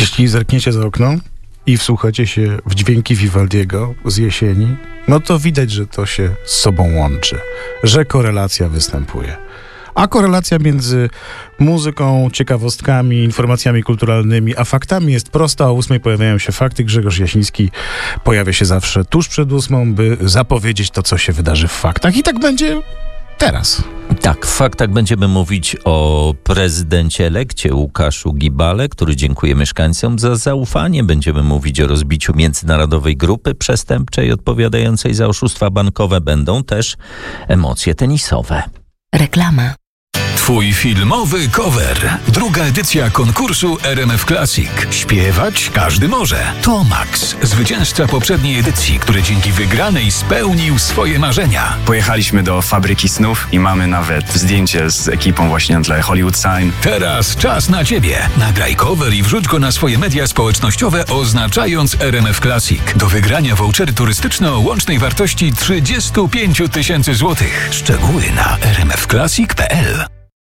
Jeśli zerkniecie za okno i wsłuchacie się w dźwięki Vivaldiego z jesieni, no to widać, że to się z sobą łączy, że korelacja występuje. A korelacja między muzyką, ciekawostkami, informacjami kulturalnymi, a faktami jest prosta. O 8 pojawiają się fakty. Grzegorz Jasiński pojawia się zawsze tuż przed 8, by zapowiedzieć to, co się wydarzy w faktach. I tak będzie teraz. Tak, w faktach będziemy mówić o prezydencie elekcie Łukaszu Gibale, który dziękuje mieszkańcom za zaufanie. Będziemy mówić o rozbiciu międzynarodowej grupy przestępczej odpowiadającej za oszustwa bankowe. Będą też emocje tenisowe. Reklama. Twój filmowy cover. Druga edycja konkursu RMF Classic. Śpiewać każdy może. To Max, zwycięzca poprzedniej edycji, który dzięki wygranej spełnił swoje marzenia. Pojechaliśmy do Fabryki Snów i mamy nawet zdjęcie z ekipą właśnie na tle Hollywood Sign. Teraz czas na ciebie. Nagraj cover i wrzuć go na swoje media społecznościowe, oznaczając RMF Classic. Do wygrania vouchery turystyczne o łącznej wartości 35 000 złotych. Szczegóły na rmfclassic.pl.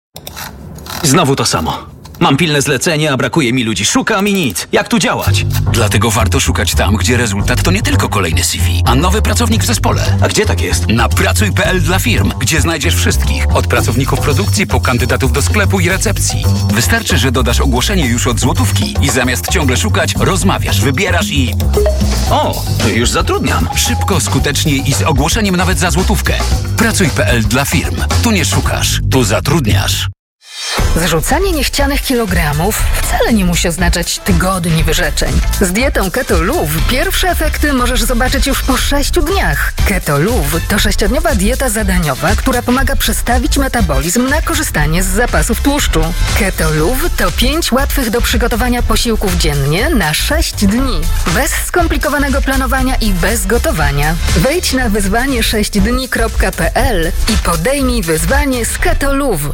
Znowu to samo. Mam pilne zlecenie, a brakuje mi ludzi. Szukam i nic. Jak tu działać? Dlatego warto szukać tam, gdzie rezultat to nie tylko kolejny CV, a nowy pracownik w zespole. A gdzie tak jest? Na pracuj.pl dla firm, gdzie znajdziesz wszystkich. Od pracowników produkcji po kandydatów do sklepu i recepcji. Wystarczy, że dodasz ogłoszenie już od złotówki i zamiast ciągle szukać, rozmawiasz, wybierasz i... O, już zatrudniam. Szybko, skutecznie i z ogłoszeniem nawet za złotówkę. Pracuj.pl dla firm. Tu nie szukasz, tu zatrudniasz. Zrzucanie niechcianych kilogramów wcale nie musi oznaczać tygodni wyrzeczeń. Z dietą Keto Loove pierwsze efekty możesz zobaczyć już po 6 dniach. Keto Loove to 6-dniowa dieta zadaniowa, która pomaga przestawić metabolizm na korzystanie z zapasów tłuszczu. Keto Loove to 5 łatwych do przygotowania posiłków dziennie na 6 dni. Bez skomplikowanego planowania i bez gotowania. Wejdź na wyzwanie6dni.pl i podejmij wyzwanie z Keto Loove.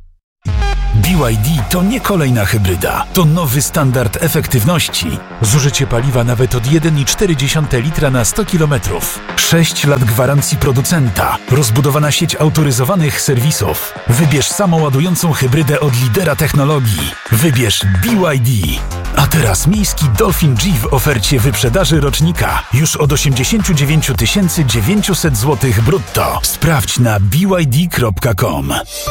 BYD to nie kolejna hybryda, to nowy standard efektywności. Zużycie paliwa nawet od 1,4 litra na 100 km. 6 lat gwarancji producenta. Rozbudowana sieć autoryzowanych serwisów. Wybierz samoładującą hybrydę od lidera technologii. Wybierz BYD. A teraz miejski Dolphin G w ofercie wyprzedaży rocznika. Już od 89 900 zł brutto. Sprawdź na byd.com.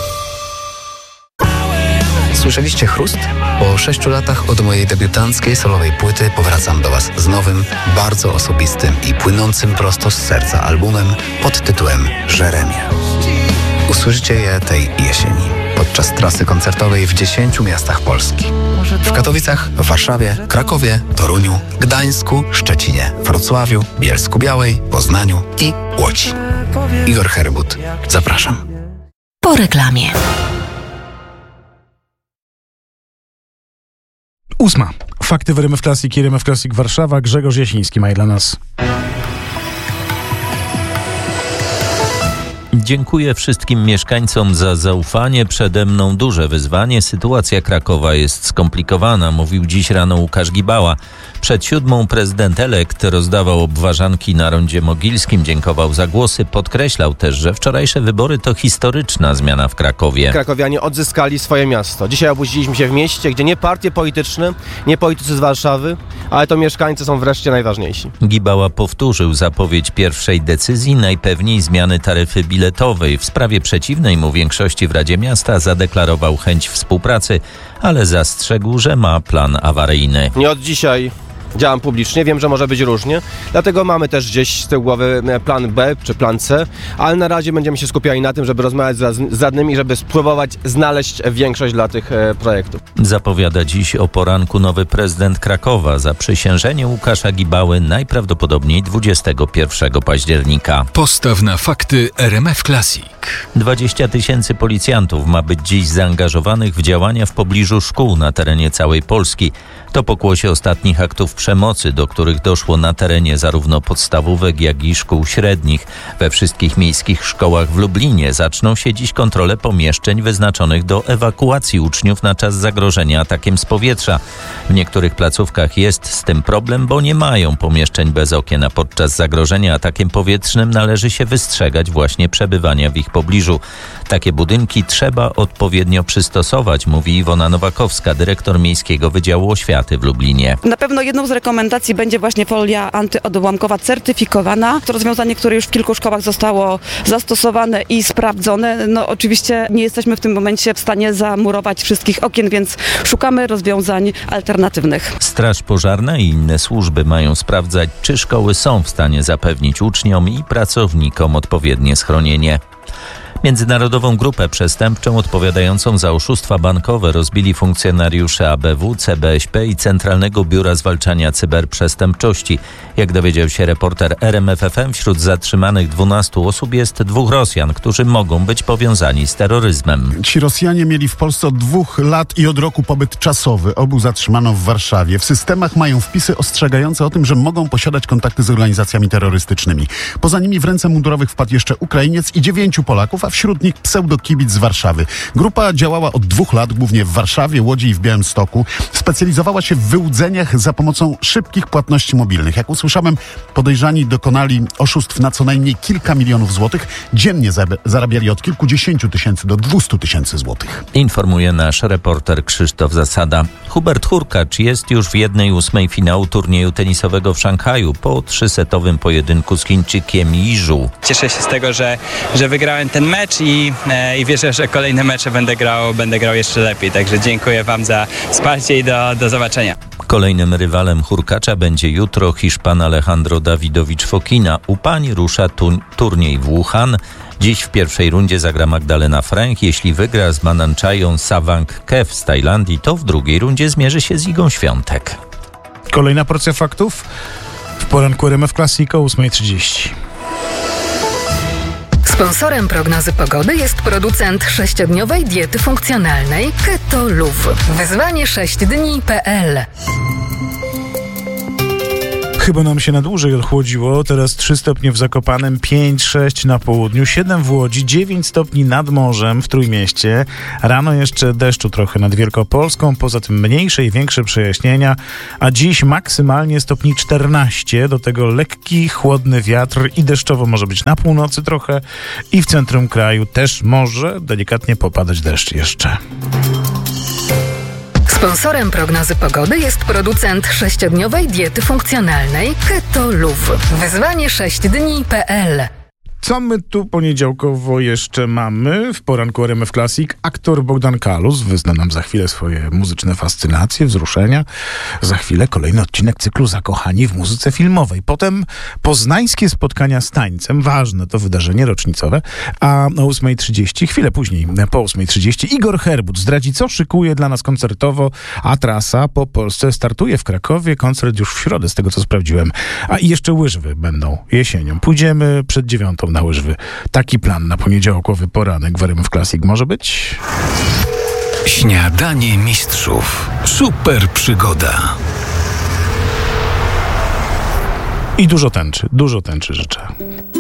Słyszeliście chrust? Po 6 latach od mojej debiutanckiej solowej płyty powracam do Was z nowym, bardzo osobistym i płynącym prosto z serca albumem pod tytułem Jeremie. Usłyszycie je tej jesieni podczas trasy koncertowej w 10 miastach Polski. W Katowicach, w Warszawie, Krakowie, Toruniu, Gdańsku, Szczecinie, Wrocławiu, Bielsku-Białej, Poznaniu i Łodzi. Igor Herbut. Zapraszam. Po reklamie. 8. Fakty w RMF Classic i RMF Classic Warszawa. Grzegorz Jasiński ma je dla nas. Dziękuję wszystkim mieszkańcom za zaufanie. Przede mną duże wyzwanie. Sytuacja Krakowa jest skomplikowana, mówił dziś rano Łukasz Gibała. Przed 7 prezydent elekt rozdawał obwarzanki na Rondzie Mogilskim, dziękował za głosy. Podkreślał też, że wczorajsze wybory to historyczna zmiana w Krakowie. Krakowianie odzyskali swoje miasto. Dzisiaj obudziliśmy się w mieście, gdzie nie partie polityczne, nie politycy z Warszawy, ale to mieszkańcy są wreszcie najważniejsi. Gibała powtórzył zapowiedź pierwszej decyzji, najpewniej zmiany taryfy biletowej. W sprawie przeciwnej mu większości w Radzie Miasta zadeklarował chęć współpracy, ale zastrzegł, że ma plan awaryjny. Nie od dzisiaj działam publicznie, wiem, że może być różnie, dlatego mamy też gdzieś z tyłu głowy plan B czy plan C, ale na razie będziemy się skupiali na tym, żeby rozmawiać z radnymi, żeby spróbować znaleźć większość dla tych projektów. Zapowiada dziś o poranku nowy prezydent Krakowa. Zaprzysiężenie Łukasza Gibały najprawdopodobniej 21 października. Postaw na fakty RMF Classic. 20 000 policjantów ma być dziś zaangażowanych w działania w pobliżu szkół na terenie całej Polski. To pokłosie ostatnich aktów przemocy, do których doszło na terenie zarówno podstawówek, jak i szkół średnich. We wszystkich miejskich szkołach w Lublinie zaczną się dziś kontrole pomieszczeń wyznaczonych do ewakuacji uczniów na czas zagrożenia atakiem z powietrza. W niektórych placówkach jest z tym problem, bo nie mają pomieszczeń bez okien, a podczas zagrożenia atakiem powietrznym należy się wystrzegać właśnie przebywania w ich pobliżu. Takie budynki trzeba odpowiednio przystosować, mówi Iwona Nowakowska, dyrektor Miejskiego Wydziału Oświaty. Beaty w Lublinie. Na pewno jedną z rekomendacji będzie właśnie folia antyodłamkowa certyfikowana. To rozwiązanie, które już w kilku szkołach zostało zastosowane i sprawdzone. No oczywiście nie jesteśmy w tym momencie w stanie zamurować wszystkich okien, więc szukamy rozwiązań alternatywnych. Straż Pożarna i inne służby mają sprawdzać, czy szkoły są w stanie zapewnić uczniom i pracownikom odpowiednie schronienie. Międzynarodową grupę przestępczą odpowiadającą za oszustwa bankowe rozbili funkcjonariusze ABW, CBŚP i Centralnego Biura Zwalczania Cyberprzestępczości. Jak dowiedział się reporter RMFFM, wśród zatrzymanych 12 osób jest 2 Rosjan, którzy mogą być powiązani z terroryzmem. Ci Rosjanie mieli w Polsce od 2 lat i od roku pobyt czasowy. Obu zatrzymano w Warszawie. W systemach mają wpisy ostrzegające o tym, że mogą posiadać kontakty z organizacjami terrorystycznymi. Poza nimi w ręce mundurowych wpadł jeszcze Ukrainiec i 9 Polaków, a wśród nich pseudokibic z Warszawy. Grupa działała od 2 lat, głównie w Warszawie, Łodzi i w Białymstoku. Specjalizowała się w wyłudzeniach za pomocą szybkich płatności mobilnych. Jak usłyszałem, podejrzani dokonali oszustw na co najmniej kilka milionów złotych. Dziennie zarabiali od kilkudziesięciu tysięcy do 200 000 złotych. Informuje nasz reporter Krzysztof Zasada. Hubert Hurkacz jest już w 1/8 finału turnieju tenisowego w Szanghaju po 3-setowym pojedynku z Chińczykiem Yi Zhu. Cieszę się z tego, że wygrałem ten mecz i wierzę, że kolejne mecze będę grał jeszcze lepiej. Także dziękuję Wam za wsparcie i do zobaczenia. Kolejnym rywalem Hurkacza będzie jutro Hiszpan Alejandro Davidowicz Fokina. U pań rusza turniej w Wuhan. Dziś w pierwszej rundzie zagra Magdalena Frank. Jeśli wygra z Mananchają Savang Kev z Tajlandii, to w drugiej rundzie zmierzy się z Igą Świątek. Kolejna porcja faktów w poranku RMF Classic o 8:30. Sponsorem prognozy pogody jest producent 6-dniowej diety funkcjonalnej Keto Luv. Wyzwanie 6dni.pl. Chyba nam się na dłużej odchłodziło. Teraz 3 stopnie w Zakopanem, 5-6 na południu, 7 w Łodzi, 9 stopni nad morzem w Trójmieście. Rano jeszcze deszczu trochę nad Wielkopolską, poza tym mniejsze i większe przejaśnienia. A dziś maksymalnie stopni 14, do tego lekki, chłodny wiatr i deszczowo może być na północy trochę i w centrum kraju też może delikatnie popadać deszcz jeszcze. Sponsorem prognozy pogody jest producent 6-dniowej diety funkcjonalnej Keto Luv. Wyzwanie 6dni.pl. Co my tu poniedziałkowo jeszcze mamy w poranku RMF Classic? Aktor Bogdan Kalus wyzna nam za chwilę swoje muzyczne fascynacje, wzruszenia. Za chwilę kolejny odcinek cyklu Zakochani w muzyce filmowej. Potem poznańskie spotkania z tańcem. Ważne to wydarzenie rocznicowe. A o 8:30, chwilę później, po 8:30, Igor Herbut zdradzi, co szykuje dla nas koncertowo, a trasa po Polsce startuje w Krakowie. Koncert już w środę, z tego co sprawdziłem. A i jeszcze łyżwy będą jesienią. Pójdziemy przed 9 na łyżwy. Taki plan na poniedziałkowy poranek w RMF Classic może być? Śniadanie mistrzów. Super przygoda. I dużo tęczy życzę.